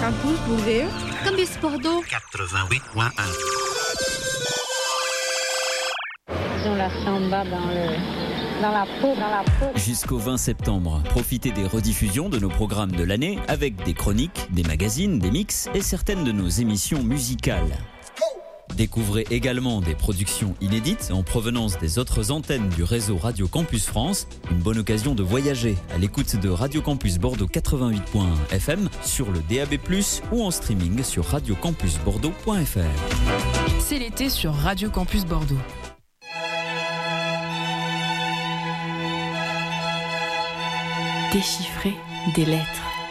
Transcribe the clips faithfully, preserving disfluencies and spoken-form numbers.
Campus Bordeaux. Campus Bordeaux. quatre-vingt-huit point un. Dans la samba, dans le... dans la peau, dans la peau. Jusqu'au vingt septembre, profitez des rediffusions de nos programmes de l'année avec des chroniques, des magazines, des mix et certaines de nos émissions musicales. Découvrez également des productions inédites en provenance des autres antennes du réseau Radio Campus France. Une bonne occasion de voyager à l'écoute de Radio Campus Bordeaux quatre-vingt-huit point un F M sur le D A B plus, ou en streaming sur radio campus bordeaux point f r. C'est l'été sur Radio Campus Bordeaux. Déchiffrer des lettres.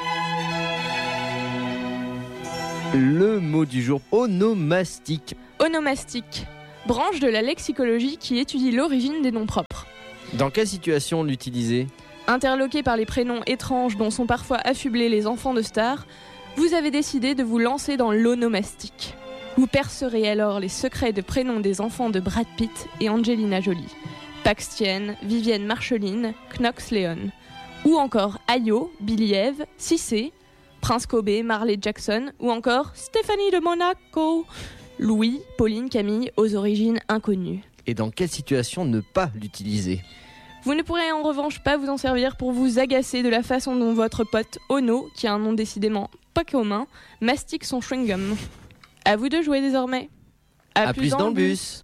Le mot du jour, onomastique. Onomastique, branche de la lexicologie qui étudie l'origine des noms propres. Dans quelle situation l'utiliser ? Interloqué par les prénoms étranges dont sont parfois affublés les enfants de stars, vous avez décidé de vous lancer dans l'onomastique. Vous percerez alors les secrets de prénoms des enfants de Brad Pitt et Angelina Jolie, Paxtienne, Vivienne Marceline, Knox Leon, ou encore Ayo, Billy Eve, Cissé, Prince Kobe, Marley Jackson, ou encore Stéphanie de Monaco, Louis, Pauline, Camille, aux origines inconnues. Et dans quelle situation ne pas l'utiliser ? Vous ne pourrez en revanche pas vous en servir pour vous agacer de la façon dont votre pote Ono, qui a un nom décidément pas commun, mastique son chewing-gum. À vous de jouer désormais. À, à plus, plus dans, dans le bus. bus.